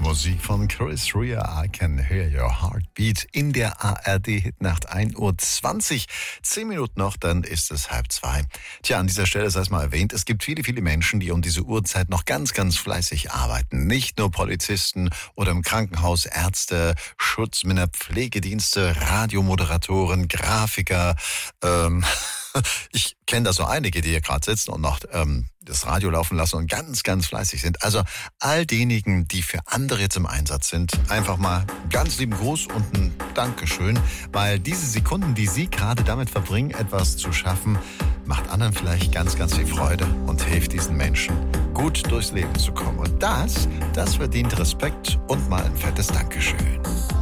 Musik von Chris Rea, I Can Hear Your Heartbeat in der ARD-Hitnacht 1:20 Uhr. 10 Minuten noch, dann ist es 1:30. Tja, an dieser Stelle sei es mal erwähnt, es gibt viele, viele Menschen, die um diese Uhrzeit noch ganz, ganz fleißig arbeiten. Nicht nur Polizisten oder im Krankenhaus Ärzte, Schutzmänner, Pflegedienste, Radiomoderatoren, Grafiker. Ich kenne da so einige, die hier gerade sitzen und noch das Radio laufen lassen und ganz, ganz fleißig sind. Also all diejenigen, die für andere jetzt im Einsatz sind, einfach mal ganz lieben Gruß und ein Dankeschön, weil diese Sekunden, die Sie gerade damit verbringen, etwas zu schaffen, macht anderen vielleicht ganz, ganz viel Freude und hilft diesen Menschen, gut durchs Leben zu kommen. Und das verdient Respekt und mal ein fettes Dankeschön.